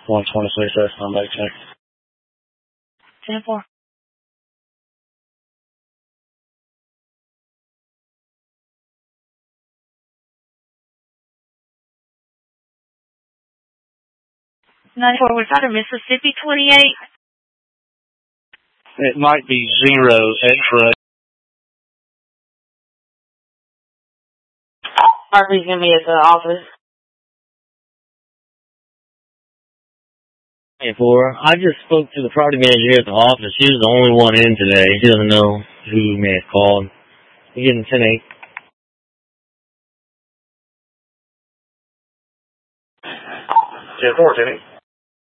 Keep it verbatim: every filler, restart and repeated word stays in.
one twenty-six, that's on back check. ten four. ninety-four, was that a Mississippi twenty-eight? It might be zero X-ray. Harvey's going to be at the office. ninety-four, I just spoke to the property manager here at the office. She was the only one in today. She doesn't know who may have called. You're getting ten eight. ten four, ten eight.